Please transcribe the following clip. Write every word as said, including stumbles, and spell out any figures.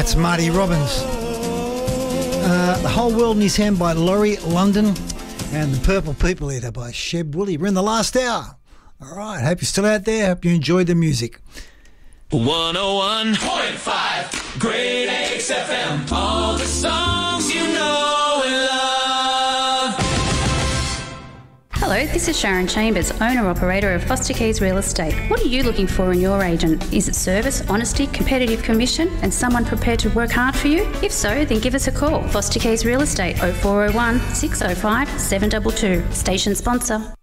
That's Marty Robbins. Uh, The Whole World in His Hand by Laurie London, and The Purple People Eater by Sheb Wooley. We're in the last hour. All right, hope you're still out there. Hope you enjoyed the music. one oh one point five Great X F M. All the songs you know and love. Hello, this is Sharon Chambers, owner-operator of Foster Keys Real Estate. What are you looking for in your agent? Is it service, honesty, competitive commission, and someone prepared to work hard for you? If so, then give us a call. Foster Keys Real Estate, oh four oh one, six oh five, seven two two. Station sponsor.